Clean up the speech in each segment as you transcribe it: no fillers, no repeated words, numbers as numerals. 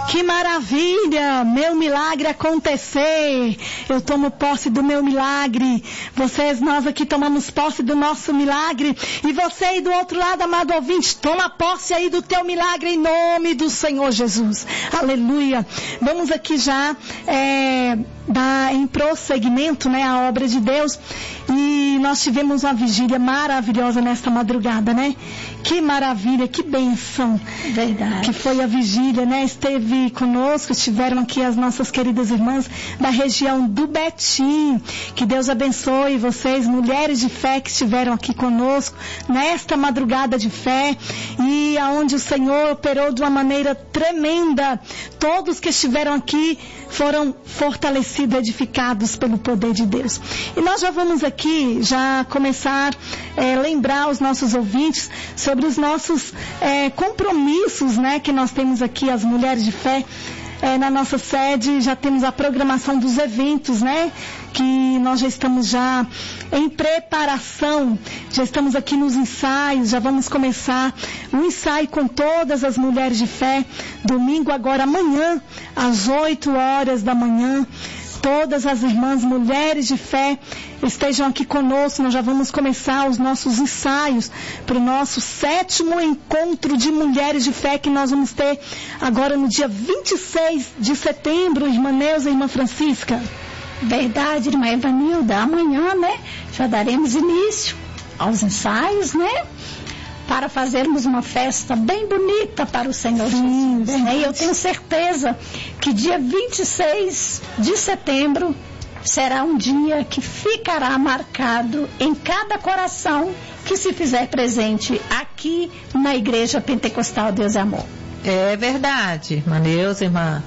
Que maravilha, meu milagre acontecer. Eu tomo posse do meu milagre. Nós aqui tomamos posse do nosso milagre. E você aí do outro lado, amado ouvinte, toma posse aí do teu milagre em nome do Senhor Jesus. Aleluia. Vamos aqui já dar em prosseguimento, né, a obra de Deus. E nós tivemos uma vigília maravilhosa nesta madrugada, né? Que maravilha, que bênção. Verdade. Que foi a vigília, né? Esteve conosco, estiveram aqui as nossas queridas irmãs da região do Betim. Que Deus abençoe vocês, mulheres de fé que estiveram aqui conosco nesta madrugada de fé, e aonde o Senhor operou de uma maneira tremenda. Todos que estiveram aqui foram fortalecidos, edificados pelo poder de Deus. E nós já vamos aqui já começar a lembrar os nossos ouvintes sobre os nossos compromissos, né, que nós temos aqui, as mulheres de fé. Na nossa sede já temos a programação dos eventos, né? Que nós já estamos já em preparação, já estamos aqui nos ensaios, já vamos começar o ensaio com todas as mulheres de fé, domingo agora, amanhã, às 8 horas da manhã. Todas as irmãs, mulheres de fé, estejam aqui conosco. Nós já vamos começar os nossos ensaios para o nosso 7º encontro de mulheres de fé, que nós vamos ter agora no dia 26 de setembro, irmã Neuza e irmã Francisca. Verdade, irmã Evanilda. Amanhã, né, já daremos início aos ensaios, né, para fazermos uma festa bem bonita para o Senhor Jesus. Né? E eu tenho certeza que dia 26 de setembro será um dia que ficará marcado em cada coração que se fizer presente aqui na Igreja Pentecostal Deus é Amor. É verdade, irmã Neuza, irmã.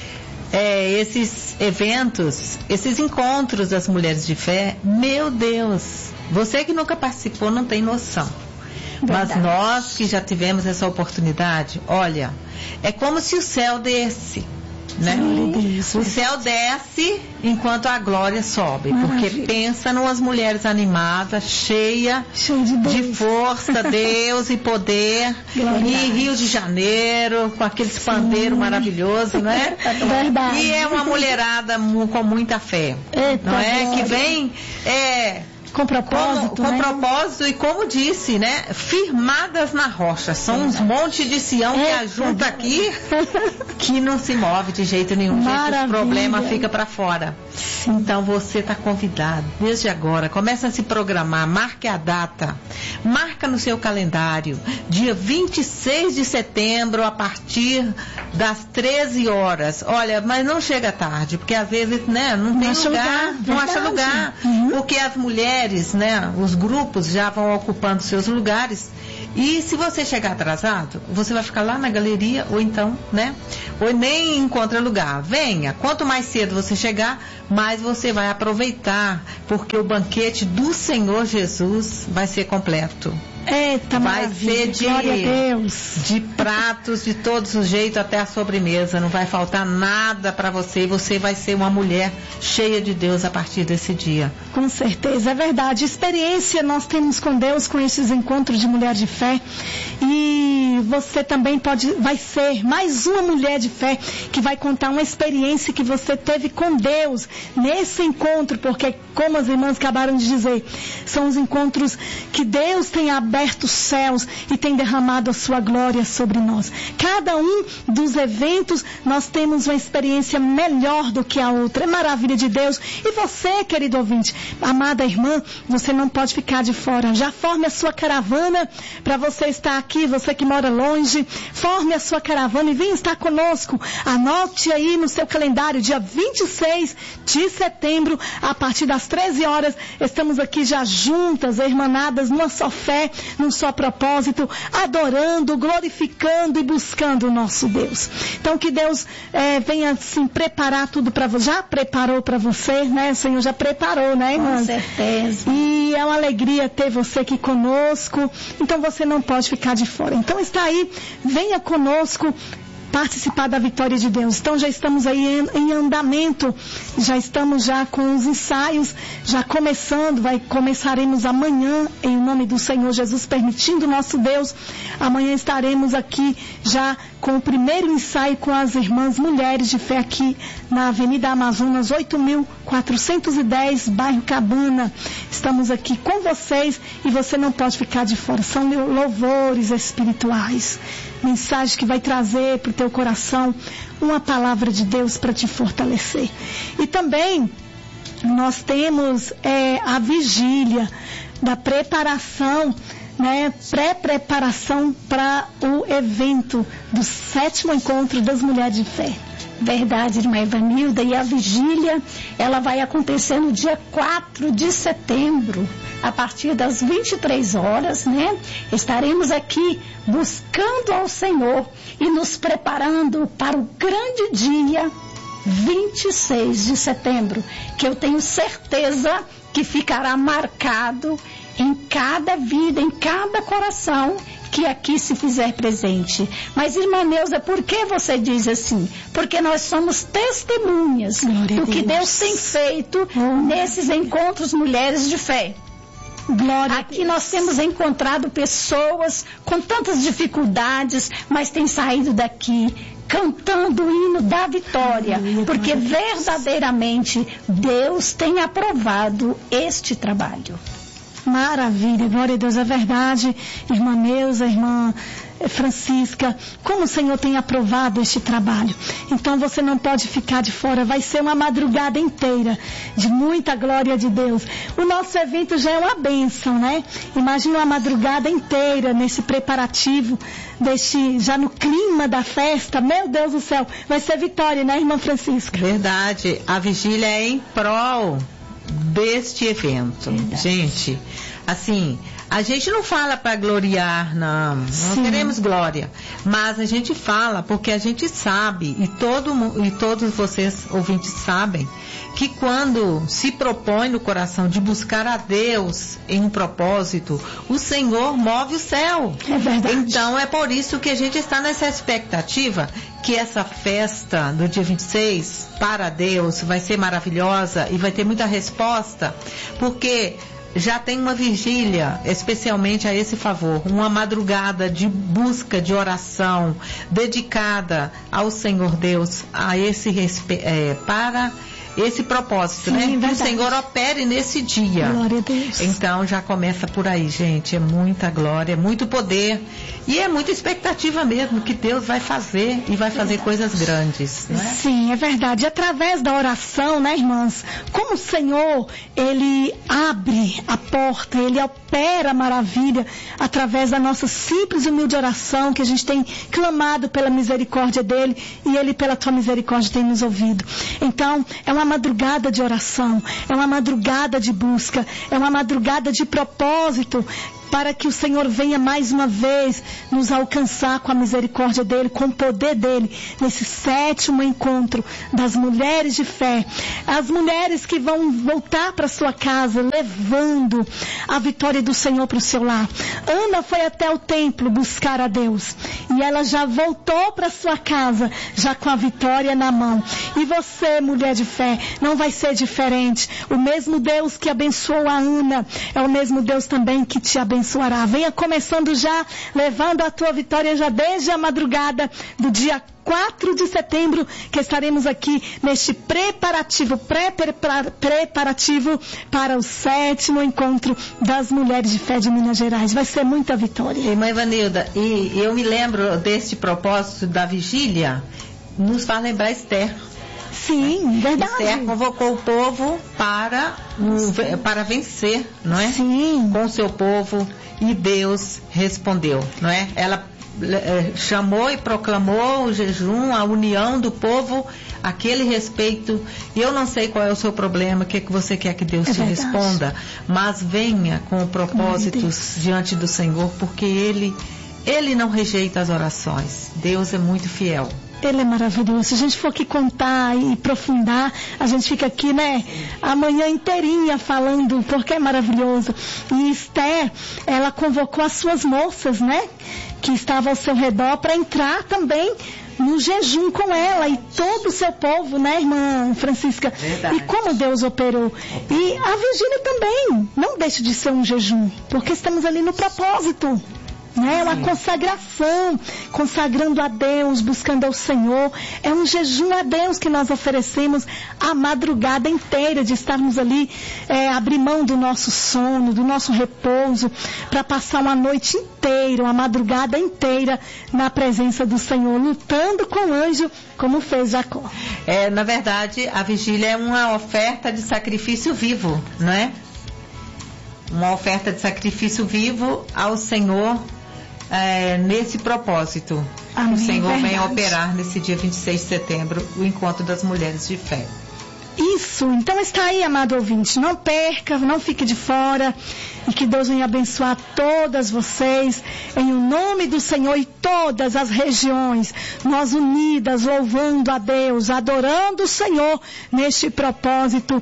Esses eventos, esses encontros das mulheres de fé, meu Deus, você que nunca participou não tem noção. Verdade. Mas nós que já tivemos essa oportunidade, olha, é como se o céu desce, né? O céu desce enquanto a glória sobe. Maravilha. Porque pensa numas mulheres animadas, cheia de força, Deus e poder. Glória. E Rio de Janeiro, com aqueles pandeiros maravilhosos, não é? Verdade. E é uma mulherada com muita fé. Eita, não é? Glória. Que vem... Com propósito, com propósito, e como disse, né? Firmadas na rocha. São uns montes de Sião que ajunta aqui, que não se move de jeito nenhum. Gente, o problema fica para fora. Sim. Então você está convidado desde agora. Começa a se programar, marque a data, marca no seu calendário, dia 26 de setembro, a partir das 13 horas. Olha, mas não chega tarde, porque às vezes, né, não tem lugar, não acha lugar, porque as mulheres, né, os grupos já vão ocupando seus lugares. E se você chegar atrasado, você vai ficar lá na galeria, ou então, né, ou nem encontra lugar. Venha, quanto mais cedo você chegar, mais você vai aproveitar, porque o banquete do Senhor Jesus vai ser completo. Eita, vai ser de pratos de todos os jeitos, até a sobremesa. Não vai faltar nada para você, e você vai ser uma mulher cheia de Deus a partir desse dia. Com certeza, é verdade. Experiência nós temos com Deus, com esses encontros de mulher de fé. E você também vai ser mais uma mulher de fé que vai contar uma experiência que você teve com Deus nesse encontro, porque, como as irmãs acabaram de dizer, são os encontros que Deus tem aberto os céus e tem derramado a sua glória sobre nós. Cada um dos eventos nós temos uma experiência melhor do que a outra. É maravilha de Deus. E você, querido ouvinte, amada irmã, você não pode ficar de fora. Já forme a sua caravana para você estar aqui, você que mora longe, forme a sua caravana e venha estar conosco. Anote aí no seu calendário, dia 26 de setembro, a partir das 13 horas, estamos aqui já juntas, irmanadas, numa só fé, num só propósito, adorando, glorificando e buscando o nosso Deus. Então que Deus venha assim preparar tudo para você. Já preparou para você, né? O Senhor já preparou, né, irmã? Com certeza. E é uma alegria ter você aqui conosco. Então você não pode ficar de fora. Então está aí, venha conosco participar da vitória de Deus. Então já estamos aí em andamento, já estamos já com os ensaios, já começando, começaremos amanhã, em nome do Senhor Jesus, permitindo nosso Deus. Amanhã estaremos aqui já com o primeiro ensaio com as irmãs Mulheres de Fé aqui na Avenida Amazonas 8.410, bairro Cabana. Estamos aqui com vocês e você não pode ficar de fora. São louvores espirituais, mensagem que vai trazer para o teu coração uma palavra de Deus para te fortalecer. E também nós temos a vigília da preparação, né, pré-preparação para o evento do 7º Encontro das Mulheres de Fé. Verdade, irmã Evanilda, e a vigília, ela vai acontecer no dia 4 de setembro, a partir das 23 horas, né? Estaremos aqui buscando ao Senhor e nos preparando para o grande dia 26 de setembro, que eu tenho certeza que ficará marcado em cada vida, em cada coração que aqui se fizer presente. Mas, irmã Neuza, por que você diz assim? Porque nós somos testemunhas do que Deus tem feito nesses encontros Mulheres de Fé. Aqui nós temos encontrado pessoas com tantas dificuldades, mas têm saído daqui cantando o hino da vitória, porque verdadeiramente Deus tem aprovado este trabalho. Maravilha, glória a Deus, é verdade, irmã Neuza, irmã Francisca, como o Senhor tem aprovado este trabalho. Então você não pode ficar de fora, vai ser uma madrugada inteira de muita glória de Deus. O nosso evento já é uma bênção, né? Imagina uma madrugada inteira nesse preparativo, já no clima da festa. Meu Deus do céu, vai ser vitória, né, irmã Francisca? Verdade, a vigília é em prol deste evento. Gente, assim, a gente não fala para gloriar, não queremos glória, mas a gente fala porque a gente sabe, e todos vocês ouvintes sabem, que quando se propõe no coração de buscar a Deus em um propósito, o Senhor move o céu. É verdade. Então é por isso que a gente está nessa expectativa que essa festa do dia 26 para Deus vai ser maravilhosa e vai ter muita resposta, porque já tem uma vigília especialmente a esse favor, uma madrugada de busca, de oração dedicada ao Senhor Deus, a esse para esse propósito, né? Que o Senhor opere nesse dia. Glória a Deus. Então já começa por aí, gente. É muita glória, é muito poder e é muita expectativa mesmo que Deus vai fazer e vai fazer coisas grandes, não é? Sim, é verdade. Através da oração, né, irmãs? Como o Senhor, Ele abre a porta, Ele opera a maravilha através da nossa simples e humilde oração, que a gente tem clamado pela misericórdia dEle e Ele, pela tua misericórdia, tem nos ouvido. Então, é uma madrugada de oração, é uma madrugada de busca, é uma madrugada de propósito, para que o Senhor venha mais uma vez nos alcançar com a misericórdia dEle, com o poder dEle, nesse 7º encontro das Mulheres de Fé. As mulheres que vão voltar para sua casa, levando a vitória do Senhor para o seu lar. Ana foi até o templo buscar a Deus, e ela já voltou para sua casa, já com a vitória na mão. E você, mulher de fé, não vai ser diferente. O mesmo Deus que abençoou a Ana, é o mesmo Deus também que te abençoará. Venha começando já, levando a tua vitória já desde a madrugada do dia 4 de setembro, que estaremos aqui neste preparativo para o 7º Encontro das Mulheres de Fé de Minas Gerais. Vai ser muita vitória. Irmã Evanilda, e eu me lembro deste propósito da vigília, nos faz lembrar Esther. Sim, verdade. Esther convocou o povo para vencer, não é? Sim. Com o seu povo, e Deus respondeu, não é? Ela chamou e proclamou o jejum, a união do povo, aquele respeito. E eu não sei qual é o seu problema, o que você quer que Deus te responda, mas venha com propósitos diante do Senhor, porque Ele não rejeita as orações. Deus é muito fiel. Ele é maravilhoso. Se a gente for aqui contar e aprofundar, a gente fica aqui, né, a manhã inteirinha falando, porque é maravilhoso. E Esther, ela convocou as suas moças, né, que estavam ao seu redor, para entrar também no jejum com ela e todo o seu povo, né, irmã Francisca? Verdade. E como Deus operou. E a vigília também, não deixa de ser um jejum, porque estamos ali no propósito. né? Uma consagração, consagrando a Deus, buscando ao Senhor. É um jejum a Deus que nós oferecemos a madrugada inteira, de estarmos ali, abrir mão do nosso sono, do nosso repouso, para passar uma noite inteira, uma madrugada inteira na presença do Senhor, lutando com o anjo, como fez Jacó. Na verdade, a vigília é uma oferta de sacrifício vivo, não é? Uma oferta de sacrifício vivo ao Senhor, nesse propósito. Amém, o Senhor verdade. vem operar nesse dia 26 de setembro, o encontro das mulheres de fé. Isso, então está aí, amado ouvinte, não perca, não fique de fora, e que Deus venha abençoar todas vocês, em o nome do Senhor, e todas as regiões, nós unidas, louvando a Deus, adorando o Senhor, neste propósito,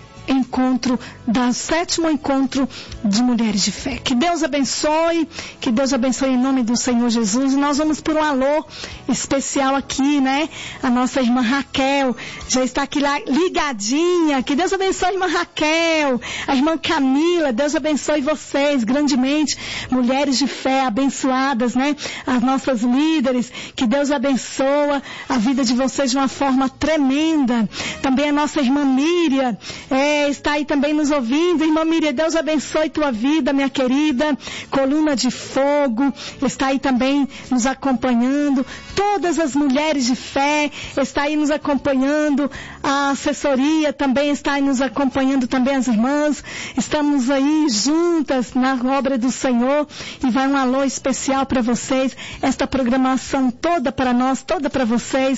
sétimo encontro de mulheres de fé. Que Deus abençoe em nome do Senhor Jesus. E nós vamos por um alô especial aqui, né? A nossa irmã Raquel já está aqui lá ligadinha. Que Deus abençoe a irmã Raquel, a irmã Camila. Deus abençoe vocês grandemente, mulheres de fé abençoadas, né? As nossas líderes. Que Deus abençoa a vida de vocês de uma forma tremenda. Também a nossa irmã Miriam, está aí também nos ouvindo. Irmã Miriam, Deus abençoe tua vida, minha querida. Coluna de Fogo está aí também nos acompanhando. Todas as mulheres de fé está aí nos acompanhando. A assessoria também está aí nos acompanhando, também as irmãs. Estamos aí juntas na obra do Senhor, e vai um alô especial para vocês. Esta programação toda para nós, toda para vocês,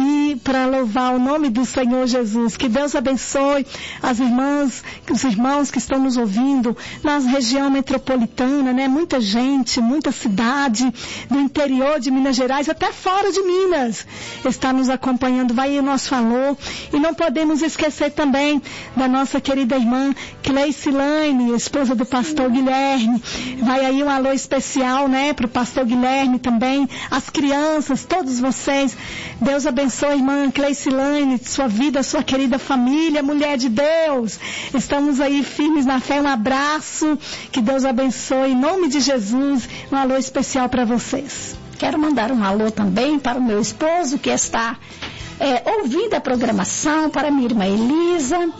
e para louvar o nome do Senhor Jesus. Que Deus abençoe as irmãs, os irmãos que estão nos ouvindo na região metropolitana, né? Muita gente, muita cidade do interior de Minas Gerais, até fora de Minas, está nos acompanhando. Vai aí o nosso alô. E não podemos esquecer também da nossa querida irmã Cleicilane, esposa do pastor Guilherme. Vai aí um alô especial, né, para o pastor Guilherme também, as crianças, todos vocês. Deus abençoe, irmã Cleicilane, sua vida, sua querida família, mulher de Deus. Estamos aí firmes na fé. Um abraço, que Deus abençoe em nome de Jesus. Um alô especial para vocês. Quero mandar um alô também para o meu esposo, que está ouvindo a programação, para minha irmã Elisa,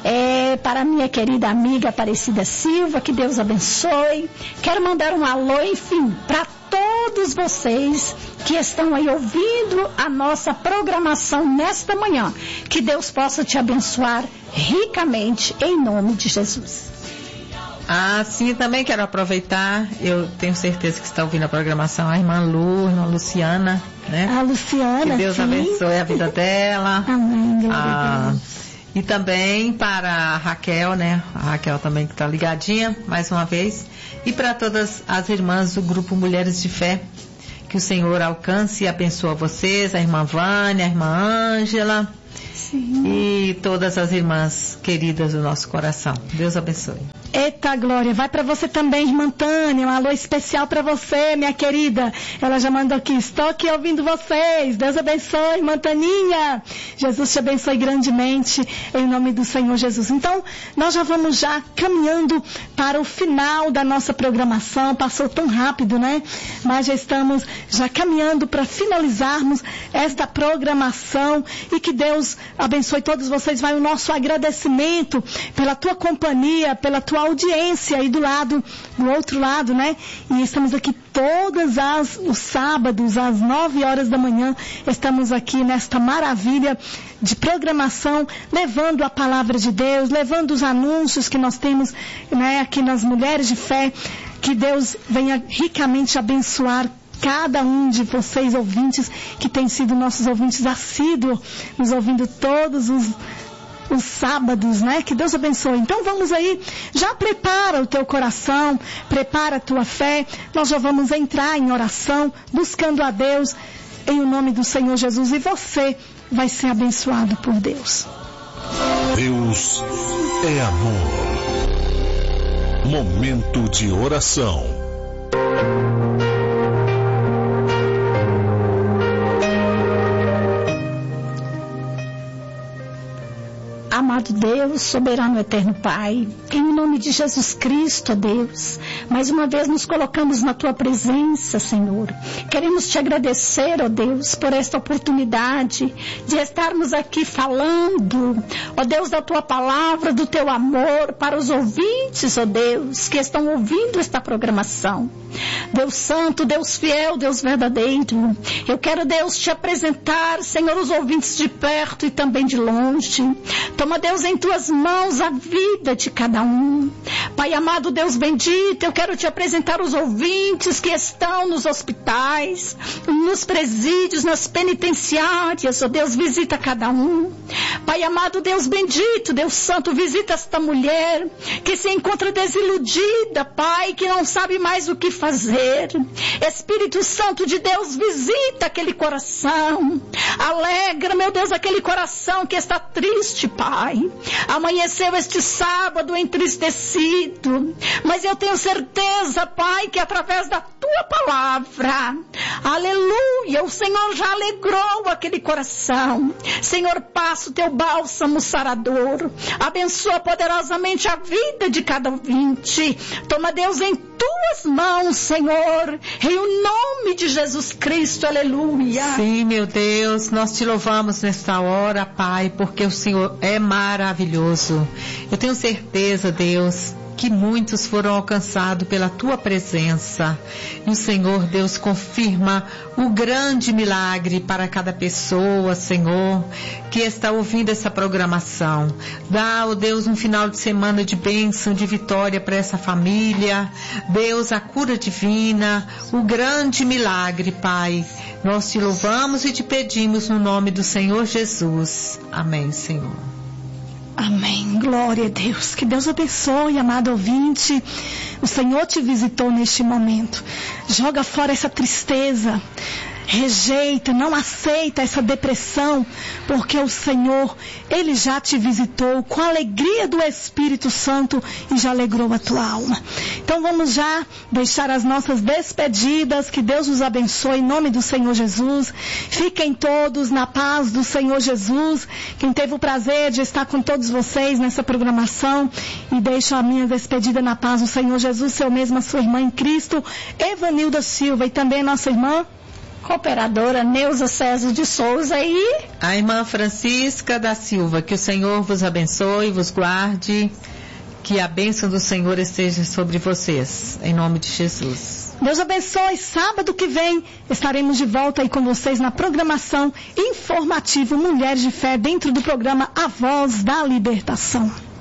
para a minha querida amiga Aparecida Silva, que Deus abençoe. Quero mandar um alô, enfim, para todos vocês que estão aí ouvindo a nossa programação nesta manhã. Que Deus possa te abençoar ricamente, em nome de Jesus. Sim, também quero aproveitar, eu tenho certeza que está ouvindo a programação, a irmã Lu, a irmã Luciana, né? A Luciana, que Deus abençoe a vida dela. Amém, glória a Deus. E também para a Raquel, né? A Raquel também que está ligadinha, mais uma vez. E para todas as irmãs do grupo Mulheres de Fé, que o Senhor alcance e abençoe vocês, a irmã Vânia, a irmã Ângela. Sim. E todas as irmãs queridas do nosso coração. Deus abençoe. Eita glória, vai para você também, irmã Tânia, um alô especial para você, minha querida. Ela já mandou aqui, estou aqui ouvindo vocês. Deus abençoe, irmã Taninha. Jesus te abençoe grandemente, em nome do Senhor Jesus. Então, nós já vamos caminhando para o final da nossa programação. Passou tão rápido, né? Mas já estamos caminhando para finalizarmos esta programação, e que Deus abençoe todos vocês. Vai o nosso agradecimento pela tua companhia, pela tua audiência aí do outro lado, né? E estamos aqui todos os sábados, às 9 horas da manhã, estamos aqui nesta maravilha de programação, levando a palavra de Deus, levando os anúncios que nós temos, né, aqui nas Mulheres de Fé. Que Deus venha ricamente abençoar cada um de vocês, ouvintes, que têm sido nossos ouvintes assíduos, nos ouvindo todos os sábados, né? Que Deus abençoe. Então vamos aí, já prepara o teu coração, prepara a tua fé. Nós já vamos entrar em oração, buscando a Deus em o nome do Senhor Jesus, e você vai ser abençoado por Deus. Deus é amor. Momento de oração. Amado Deus, soberano eterno Pai, em nome de Jesus Cristo, ó Deus, mais uma vez nos colocamos na Tua presença, Senhor. Queremos Te agradecer, ó Deus, por esta oportunidade de estarmos aqui falando, ó Deus, da Tua palavra, do Teu amor para os ouvintes, ó Deus, que estão ouvindo esta programação. Deus Santo, Deus fiel, Deus verdadeiro, eu quero, Deus, Te apresentar, Senhor, os ouvintes de perto e também de longe. Toma, Deus, em Tuas mãos a vida de cada um. Pai amado, Deus bendito, eu quero Te apresentar os ouvintes que estão nos hospitais, nos presídios, nas penitenciárias. Ó Deus, visita cada um. Pai amado, Deus bendito, Deus Santo, visita esta mulher que se encontra desiludida, Pai, que não sabe mais o que fazer. Espírito Santo de Deus, visita aquele coração. Alegra, meu Deus, aquele coração que está triste, Pai. Amanheceu este sábado entristecido, mas eu tenho certeza, Pai, que através da Tua palavra, aleluia, o Senhor já alegrou aquele coração. Senhor, passa o Teu bálsamo sarador, abençoa poderosamente a vida de cada ouvinte. Toma, Deus, em Tuas mãos, Senhor, em o nome de Jesus Cristo, aleluia. Sim, meu Deus, nós Te louvamos nesta hora, Pai, porque o Senhor é maravilhoso. Eu tenho certeza, Deus, que muitos foram alcançados pela Tua presença. E o Senhor, Deus, confirma o grande milagre para cada pessoa, Senhor, que está ouvindo essa programação. Dá, ó Deus, um final de semana de bênção, de vitória para essa família. Deus, a cura divina, o grande milagre, Pai. Nós Te louvamos e Te pedimos no nome do Senhor Jesus. Amém, Senhor. Amém, glória a Deus, que Deus abençoe, amado ouvinte. O Senhor te visitou neste momento. Joga fora essa tristeza, rejeita, não aceita essa depressão, porque o Senhor, Ele já te visitou com a alegria do Espírito Santo e já alegrou a tua alma. Então vamos já deixar as nossas despedidas, que Deus nos abençoe em nome do Senhor Jesus. Fiquem todos na paz do Senhor Jesus. Quem teve o prazer de estar com todos vocês nessa programação, e deixo a minha despedida na paz do Senhor Jesus, eu mesma, sua irmã em Cristo, Evanilda Silva, e também nossa irmã cooperadora Neuza César de Souza e a irmã Francisca da Silva. Que o Senhor vos abençoe, vos guarde, que a bênção do Senhor esteja sobre vocês, em nome de Jesus. Deus abençoe. Sábado que vem estaremos de volta aí com vocês na programação informativa Mulheres de Fé, dentro do programa A Voz da Libertação.